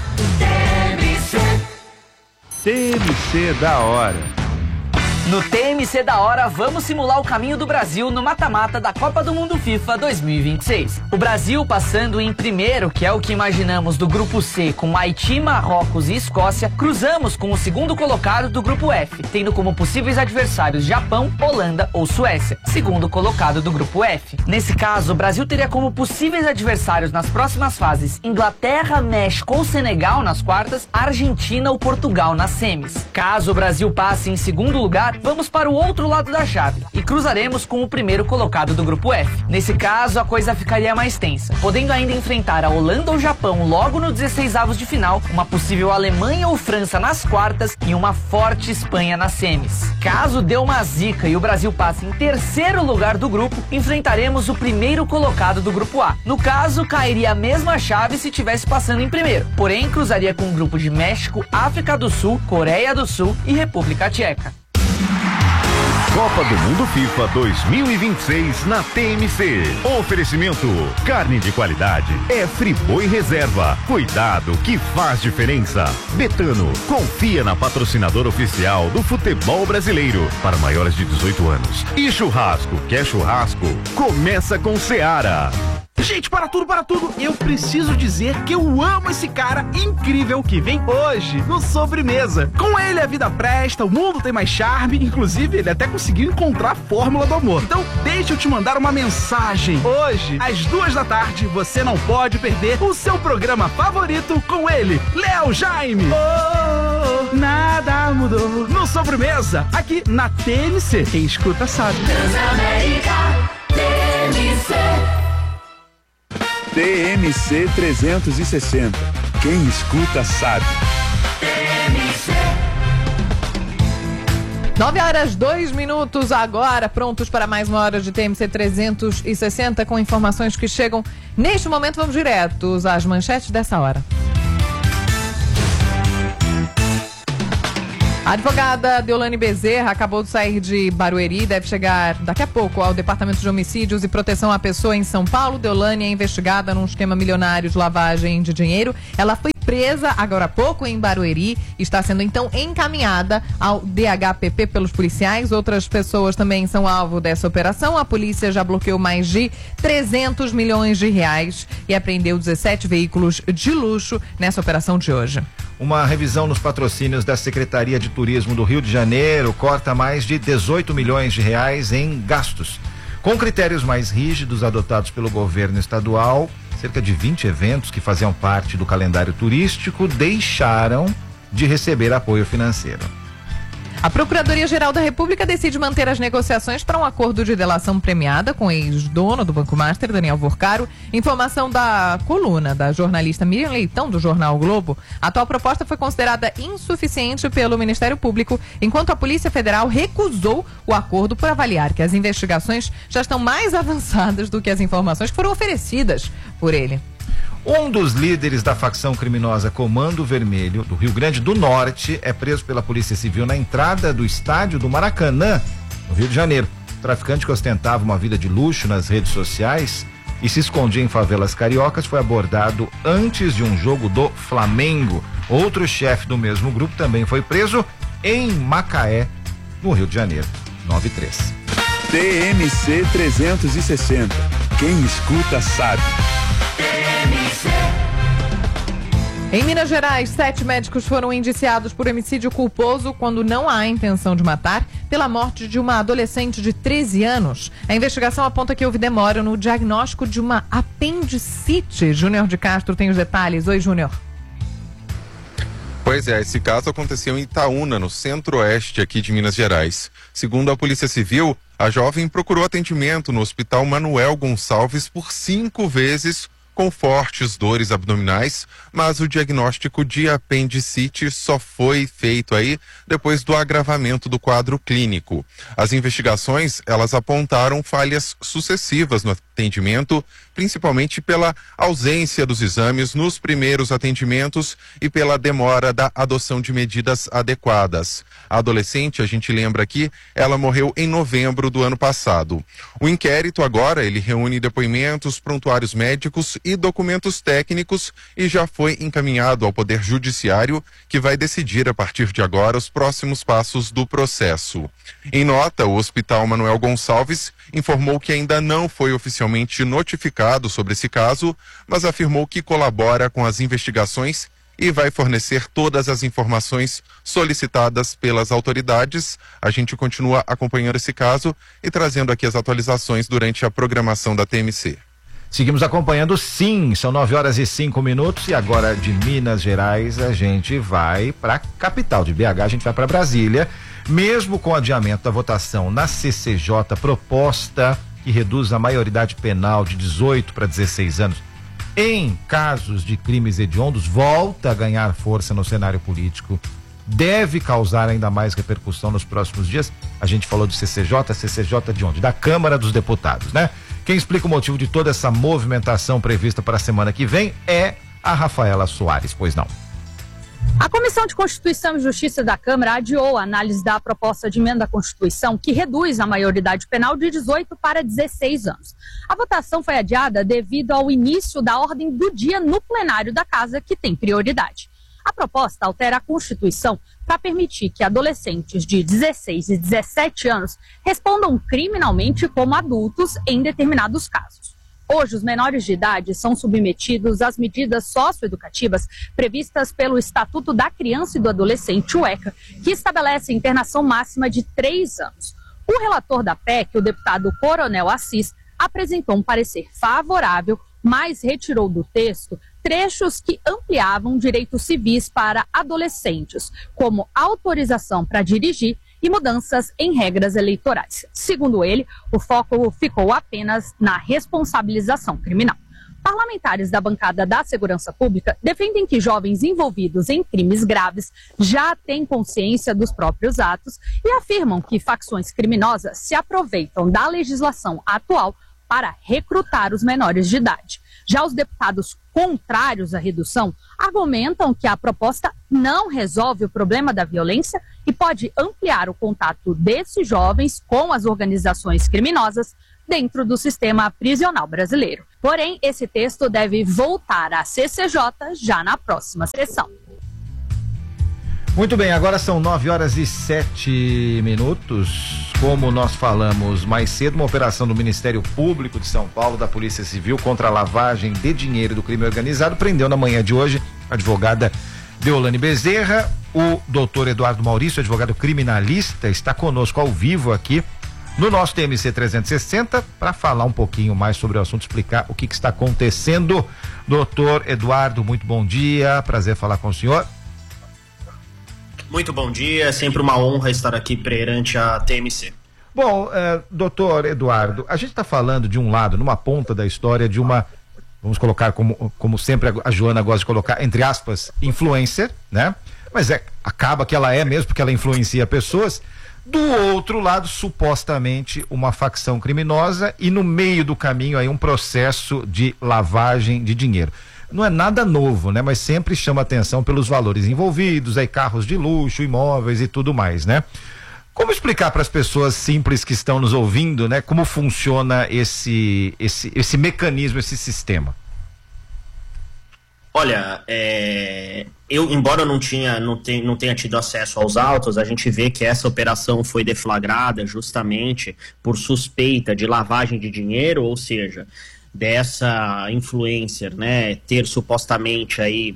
TMC da hora. No TMC da hora, vamos simular o caminho do Brasil no mata-mata da Copa do Mundo FIFA 2026. O Brasil passando em primeiro, que é o que imaginamos, do grupo C, com Haiti, Marrocos e Escócia, cruzamos com o segundo colocado do grupo F, tendo como possíveis adversários Japão, Holanda ou Suécia, segundo colocado do grupo F. Nesse caso, o Brasil teria como possíveis adversários nas próximas fases Inglaterra, México ou Senegal nas quartas, Argentina ou Portugal nas semis. Caso o Brasil passe em segundo lugar, vamos para o outro lado da chave e cruzaremos com o primeiro colocado do grupo F. Nesse caso, a coisa ficaria mais tensa, podendo ainda enfrentar a Holanda ou Japão logo no 16avos de final, uma possível Alemanha ou França nas quartas e uma forte Espanha nas semis. Caso dê uma zica e o Brasil passe em terceiro lugar do grupo, enfrentaremos o primeiro colocado do grupo A. No caso, cairia a mesma chave se tivesse passando em primeiro, porém cruzaria com um grupo de México, África do Sul, Coreia do Sul e República Tcheca. Copa do Mundo FIFA 2026 na TMC. Oferecimento: carne de qualidade é Friboi Reserva. Cuidado que faz diferença. Betano, confia na patrocinadora oficial do futebol brasileiro para maiores de 18 anos. E churrasco, quer churrasco? Começa com Seara. Gente, para tudo, eu preciso dizer que eu amo esse cara incrível que vem hoje no Sobremesa. Com ele a vida presta, o mundo tem mais charme, inclusive ele até conseguiu encontrar a fórmula do amor. Então deixa eu te mandar uma mensagem. Hoje, às 14h, você não pode perder o seu programa favorito com ele, Léo Jaime. Oh, nada mudou no Sobremesa, aqui na TMC. Quem escuta sabe. Transamérica, TMC. TMC 360. Quem escuta sabe. 9h02 agora, prontos para mais uma hora de TMC 360 com informações que chegam neste momento. Vamos diretos às manchetes dessa hora. A advogada Deolane Bezerra acabou de sair de Barueri e deve chegar daqui a pouco ao Departamento de Homicídios e Proteção à Pessoa em São Paulo. Deolane é investigada num esquema milionário de lavagem de dinheiro. Ela foi presa agora há pouco em Barueri e está sendo então encaminhada ao DHPP pelos policiais. Outras pessoas também são alvo dessa operação. A polícia já bloqueou mais de 300 milhões de reais e apreendeu 17 veículos de luxo nessa operação de hoje. Uma revisão nos patrocínios da Secretaria de Turismo do Rio de Janeiro corta mais de 18 milhões de reais em gastos. Com critérios mais rígidos adotados pelo governo estadual, cerca de 20 eventos que faziam parte do calendário turístico deixaram de receber apoio financeiro. A Procuradoria-Geral da República decide manter as negociações para um acordo de delação premiada com o ex-dono do Banco Master, Daniel Vorcaro. Informação da coluna da jornalista Miriam Leitão, do jornal o Globo. A atual proposta foi considerada insuficiente pelo Ministério Público, enquanto a Polícia Federal recusou o acordo por avaliar que as investigações já estão mais avançadas do que as informações que foram oferecidas por ele. Um dos líderes da facção criminosa Comando Vermelho, do Rio Grande do Norte, é preso pela Polícia Civil na entrada do estádio do Maracanã, no Rio de Janeiro. O traficante, que ostentava uma vida de luxo nas redes sociais e se escondia em favelas cariocas, foi abordado antes de um jogo do Flamengo. Outro chefe do mesmo grupo também foi preso em Macaé, no Rio de Janeiro. 9-3. TMC 360. Quem escuta sabe. Em Minas Gerais, 7 médicos foram indiciados por homicídio culposo quando não há intenção de matar pela morte de uma adolescente de 13 anos. A investigação aponta que houve demora no diagnóstico de uma apendicite. Júnior de Castro tem os detalhes. Oi, Júnior. Pois é, esse caso aconteceu em Itaúna, no centro-oeste aqui de Minas Gerais. Segundo a Polícia Civil, a jovem procurou atendimento no Hospital Manuel Gonçalves por 5 vezes com fortes dores abdominais, mas o diagnóstico de apendicite só foi feito aí depois do agravamento do quadro clínico. As investigações, elas apontaram falhas sucessivas no atendimento, principalmente pela ausência dos exames nos primeiros atendimentos e pela demora da adoção de medidas adequadas. A adolescente, a gente lembra aqui, ela morreu em novembro do ano passado. O inquérito agora, ele reúne depoimentos, prontuários médicos e documentos técnicos e já foi encaminhado ao Poder Judiciário, que vai decidir a partir de agora os próximos passos do processo. Em nota, o Hospital Manuel Gonçalves informou que ainda não foi oficialmente notificado sobre esse caso, mas afirmou que colabora com as investigações e vai fornecer todas as informações solicitadas pelas autoridades. A gente continua acompanhando esse caso e trazendo aqui as atualizações durante a programação da TMC. Seguimos acompanhando, sim, são 9h05 e agora de Minas Gerais a gente vai para a capital de BH, a gente vai para Brasília, mesmo com o adiamento da votação na CCJ, proposta que reduz a maioridade penal de 18 para 16 anos em casos de crimes hediondos, volta a ganhar força no cenário político, deve causar ainda mais repercussão nos próximos dias. A gente falou de CCJ de onde? Da Câmara dos Deputados, né? Quem explica o motivo de toda essa movimentação prevista para a semana que vem é a Rafaela Soares, pois não? A Comissão de Constituição e Justiça da Câmara adiou a análise da proposta de emenda à Constituição que reduz a maioridade penal de 18 para 16 anos. A votação foi adiada devido ao início da ordem do dia no plenário da Casa, que tem prioridade. A proposta altera a Constituição para permitir que adolescentes de 16 e 17 anos respondam criminalmente como adultos em determinados casos. Hoje, os menores de idade são submetidos às medidas socioeducativas previstas pelo Estatuto da Criança e do Adolescente, o ECA, que estabelece a internação máxima de 3 anos. O relator da PEC, o deputado Coronel Assis, apresentou um parecer favorável, mas retirou do texto trechos que ampliavam direitos civis para adolescentes, como autorização para dirigir e mudanças em regras eleitorais. Segundo ele, o foco ficou apenas na responsabilização criminal. Parlamentares da bancada da Segurança Pública defendem que jovens envolvidos em crimes graves já têm consciência dos próprios atos e afirmam que facções criminosas se aproveitam da legislação atual para recrutar os menores de idade. Já os deputados contrários à redução argumentam que a proposta não resolve o problema da violência e pode ampliar o contato desses jovens com as organizações criminosas dentro do sistema prisional brasileiro. Porém, esse texto deve voltar à CCJ já na próxima sessão. Muito bem, agora são 9h07. Como nós falamos mais cedo, uma operação do Ministério Público de São Paulo, da Polícia Civil, contra a lavagem de dinheiro do crime organizado, prendeu na manhã de hoje a advogada Deolane Bezerra. O doutor Eduardo Maurício, advogado criminalista, está conosco ao vivo aqui no nosso TMC 360 para falar um pouquinho mais sobre o assunto, explicar o que está acontecendo. Doutor Eduardo, muito bom dia, prazer falar com o senhor. Muito bom dia, é sempre uma honra estar aqui perante a TMC. Bom, doutor Eduardo, a gente está falando de um lado, numa ponta da história, de uma, vamos colocar como sempre a Joana gosta de colocar, entre aspas, influencer, né? Mas acaba que ela é mesmo, porque ela influencia pessoas. Do outro lado, supostamente, uma facção criminosa e no meio do caminho aí um processo de lavagem de dinheiro. Não é nada novo, né? Mas sempre chama atenção pelos valores envolvidos, aí carros de luxo, imóveis e tudo mais, né? Como explicar para as pessoas simples que estão nos ouvindo, né? Como funciona esse mecanismo, esse sistema? Olha, embora eu não tenha tido acesso aos autos, a gente vê que essa operação foi deflagrada justamente por suspeita de lavagem de dinheiro, ou seja, dessa influencer, né, ter supostamente aí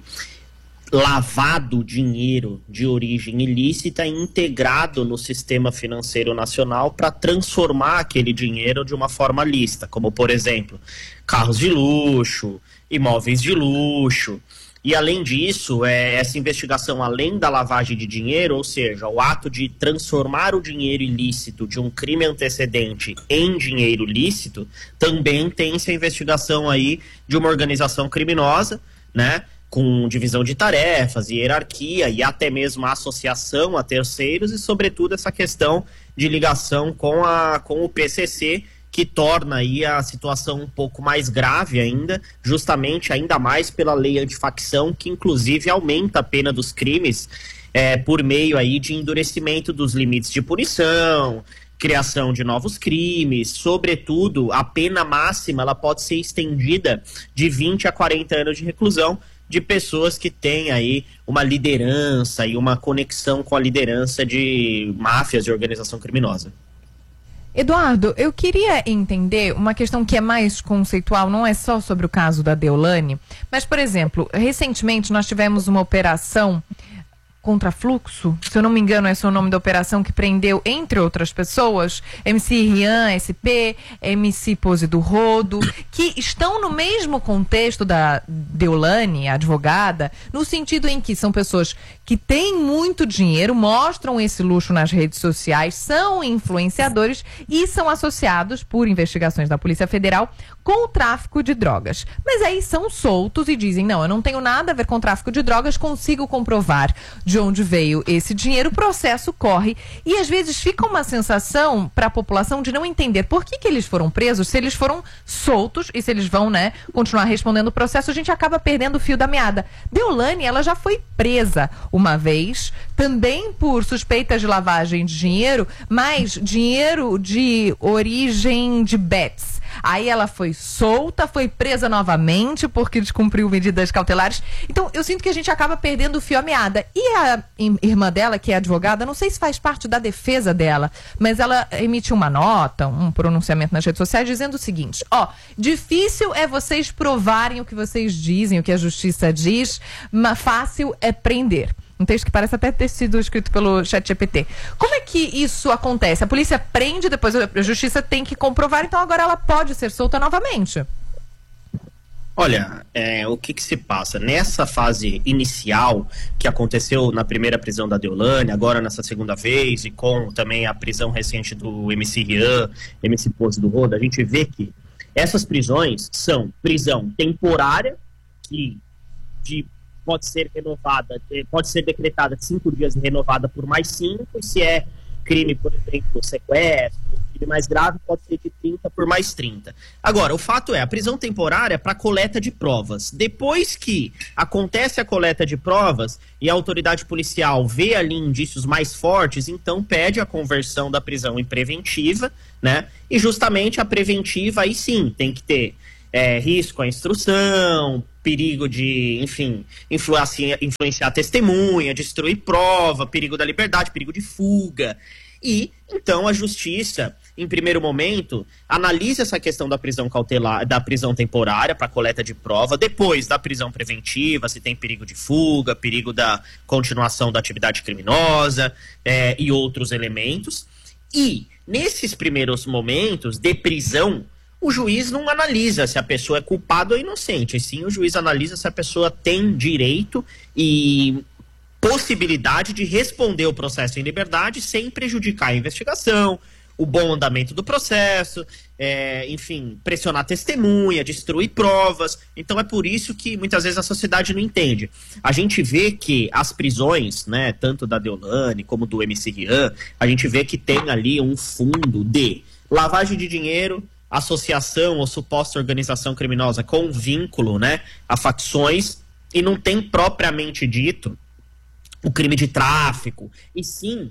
lavado dinheiro de origem ilícita e integrado no sistema financeiro nacional para transformar aquele dinheiro de uma forma lícita, como por exemplo, carros de luxo, imóveis de luxo. E além disso, essa investigação, além da lavagem de dinheiro, ou seja, o ato de transformar o dinheiro ilícito de um crime antecedente em dinheiro lícito, também tem essa investigação aí de uma organização criminosa, né, com divisão de tarefas, hierarquia e até mesmo associação a terceiros e, sobretudo, essa questão de ligação com o PCC, que torna aí a situação um pouco mais grave ainda, justamente ainda mais pela lei antifacção, que inclusive aumenta a pena dos crimes por meio aí de endurecimento dos limites de punição, criação de novos crimes, sobretudo a pena máxima ela pode ser estendida de 20 a 40 anos de reclusão de pessoas que têm aí uma liderança e uma conexão com a liderança de máfias e organização criminosa. Eduardo, eu queria entender uma questão que é mais conceitual, não é só sobre o caso da Deolane, mas, por exemplo, recentemente nós tivemos uma operação Contrafluxo, se eu não me engano esse é o nome da operação, que prendeu, entre outras pessoas, MC Rian, SP, MC Pose do Rodo, que estão no mesmo contexto da Deolane, a advogada, no sentido em que são pessoas que têm muito dinheiro, mostram esse luxo nas redes sociais, são influenciadores e são associados, por investigações da Polícia Federal, com o tráfico de drogas. Mas aí são soltos e dizem, não, eu não tenho nada a ver com o tráfico de drogas, consigo comprovar de onde veio esse dinheiro, o processo corre e às vezes fica uma sensação para a população de não entender por que eles foram presos, se eles foram soltos e se eles vão, né, continuar respondendo o processo, a gente acaba perdendo o fio da meada. Deolane, ela já foi presa uma vez, também por suspeitas de lavagem de dinheiro, mas dinheiro de origem de bets. Aí ela foi solta, foi presa novamente porque descumpriu medidas cautelares. Então eu sinto que a gente acaba perdendo o fio à meada. E a irmã dela, que é advogada, não sei se faz parte da defesa dela, mas ela emitiu uma nota, um pronunciamento nas redes sociais dizendo o seguinte: difícil é vocês provarem o que vocês dizem, o que a justiça diz, mas fácil é prender. Um texto que parece até ter sido escrito pelo ChatGPT. Como é que isso acontece? A polícia prende, depois a justiça tem que comprovar, então agora ela pode ser solta novamente? Olha, o que se passa? Nessa fase inicial, que aconteceu na primeira prisão da Deolane, agora nessa segunda vez, e com também a prisão recente do MC Rian, MC Pose do Rodo, a gente vê que Essas prisões são prisão temporária, que pode ser renovada, pode ser decretada de 5 dias e renovada por mais 5, se é crime, por exemplo, sequestro, crime mais grave, pode ser de 30 por mais 30. Agora, o fato é, a prisão temporária é para coleta de provas. Depois que acontece a coleta de provas e a autoridade policial vê ali indícios mais fortes, então pede a conversão da prisão em preventiva, né? E justamente a preventiva, aí sim, tem que ter risco à instrução, perigo de, enfim, influenciar a testemunha, destruir prova, perigo da liberdade, perigo de fuga. E, então, a justiça, em primeiro momento, analisa essa questão da prisão cautelar, da prisão temporária para coleta de prova, depois da prisão preventiva, se tem perigo de fuga, perigo da continuação da atividade criminosa e outros elementos. E, nesses primeiros momentos de prisão, o juiz não analisa se a pessoa é culpada ou inocente, e sim o juiz analisa se a pessoa tem direito e possibilidade de responder o processo em liberdade sem prejudicar a investigação, o bom andamento do processo, enfim, pressionar a testemunha, destruir provas. Então é por isso que muitas vezes a sociedade não entende. A gente vê que as prisões, né, tanto da Deolane como do MC Rian, a gente vê que tem ali um fundo de lavagem de dinheiro, associação ou suposta organização criminosa com vínculo, né, a facções, e não tem propriamente dito o crime de tráfico, e sim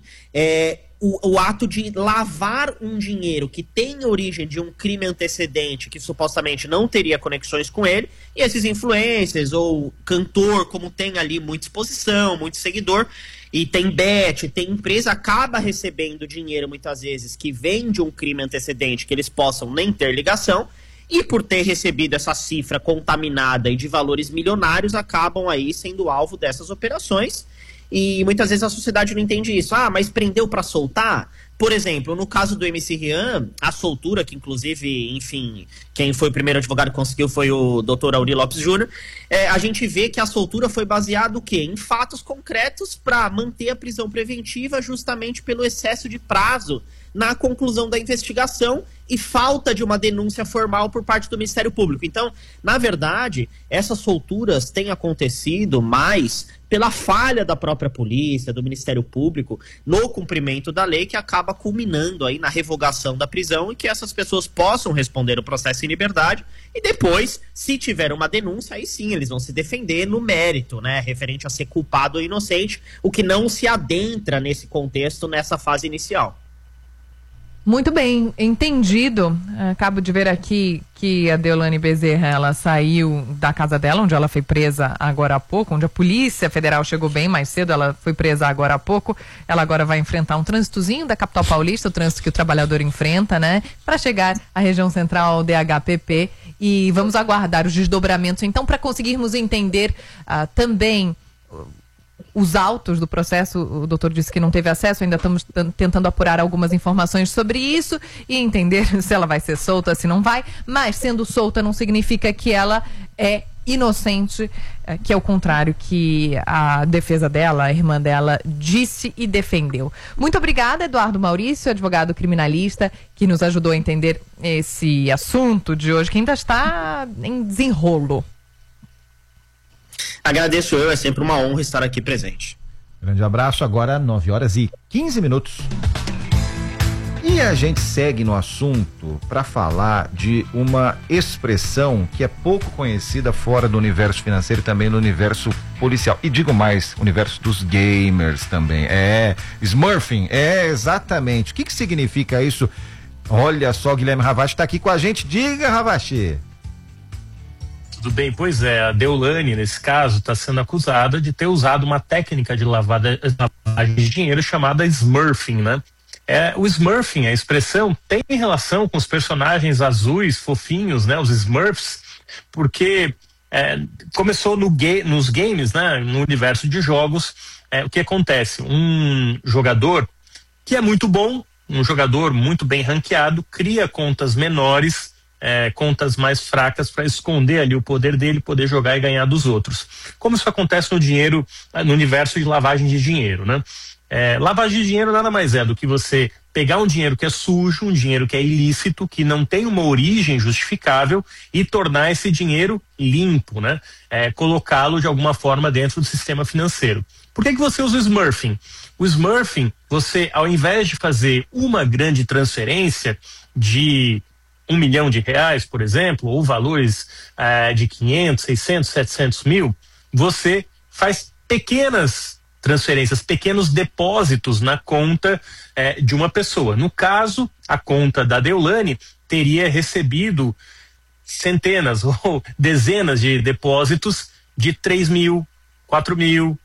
o ato de lavar um dinheiro que tem origem de um crime antecedente que supostamente não teria conexões com ele, e esses influencers ou cantor, como tem ali muita exposição, muito seguidor, e tem bet, tem empresa, acaba recebendo dinheiro muitas vezes que vem de um crime antecedente que eles possam nem ter ligação, e por ter recebido essa cifra contaminada e de valores milionários, acabam aí sendo alvo dessas operações. E muitas vezes a sociedade não entende isso. Ah, mas prendeu para soltar? Por exemplo, no caso do MC Rian, a soltura, que inclusive, enfim, quem foi o primeiro advogado que conseguiu foi o Dr. Auri Lopes Júnior, a gente vê que a soltura foi baseada o quê? Em fatos concretos para manter a prisão preventiva, justamente pelo excesso de prazo na conclusão da investigação e falta de uma denúncia formal por parte do Ministério Público. Então, na verdade, essas solturas têm acontecido mais pela falha da própria polícia, do Ministério Público, no cumprimento da lei, que acaba culminando aí na revogação da prisão e que essas pessoas possam responder o processo em liberdade e depois, se tiver uma denúncia, aí sim eles vão se defender no mérito, né, referente a ser culpado ou inocente, o que não se adentra nesse contexto, nessa fase inicial. Muito bem, entendido. Acabo de ver aqui que a Deolane Bezerra, ela saiu da casa dela, onde ela foi presa agora há pouco, onde a Polícia Federal chegou bem mais cedo, ela foi presa agora há pouco. Ela agora vai enfrentar um trânsitozinho da capital paulista, o trânsito que o trabalhador enfrenta, né, para chegar à região central DHPP, e vamos aguardar os desdobramentos, então, para conseguirmos entender também os autos do processo. O doutor disse que não teve acesso, ainda estamos tentando apurar algumas informações sobre isso e entender se ela vai ser solta, se não vai, mas sendo solta não significa que ela é inocente, que é o contrário que a defesa dela, a irmã dela, disse e defendeu. Muito obrigada, Eduardo Maurício, advogado criminalista, que nos ajudou a entender esse assunto de hoje, que ainda está em desenrolo. Agradeço eu, é sempre uma honra estar aqui presente. Grande abraço, agora 9h15. E a gente segue no assunto para falar de uma expressão que é pouco conhecida fora do universo financeiro e também no universo policial. E digo mais, universo dos gamers também. Smurfing, exatamente. O que significa isso? Olha só, Guilherme Ravache está aqui com a gente. Diga, Ravache. Tudo bem, pois é, a Deolane, nesse caso, está sendo acusada de ter usado uma técnica de lavagem de dinheiro chamada Smurfing, né? O Smurfing, a expressão, tem relação com os personagens azuis, fofinhos, né? Os Smurfs, porque começou nos games, né? No universo de jogos. O que acontece? Um jogador que é muito bom, um jogador muito bem ranqueado, cria contas menores, contas mais fracas para esconder ali o poder dele, poder jogar e ganhar dos outros. Como isso acontece no universo de lavagem de dinheiro, né? Lavagem de dinheiro nada mais é do que você pegar um dinheiro que é sujo, um dinheiro que é ilícito, que não tem uma origem justificável e tornar esse dinheiro limpo, né? Colocá-lo de alguma forma dentro do sistema financeiro. Por que você usa o Smurfing? O Smurfing, você, ao invés de fazer uma grande transferência de R$1 milhão, por exemplo, ou valores de 500, 600, 700 mil, você faz pequenas transferências, pequenos depósitos na conta de uma pessoa. No caso, a conta da Deolane teria recebido centenas ou dezenas de depósitos de 3 mil, 4 mil,